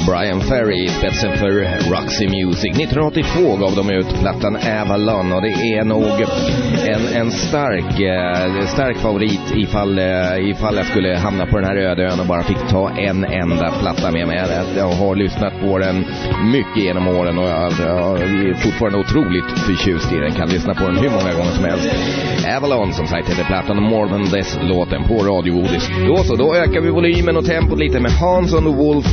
Brian Ferry i spetsen för Roxy Music. 1982 gav de ut plattan Avalon, och det är nog en stark favorit ifall jag skulle hamna på den här öde ön och bara fick ta en enda platta med mig. Jag har lyssnat på den mycket genom åren och jag är fortfarande otroligt förtjust i den. Kan lyssna på den hur många gånger som helst. Avalon som sagt heter plattan, More Than This låten på Radio Godis. Då ökar vi volymen och tempot lite med Hans on the Wolf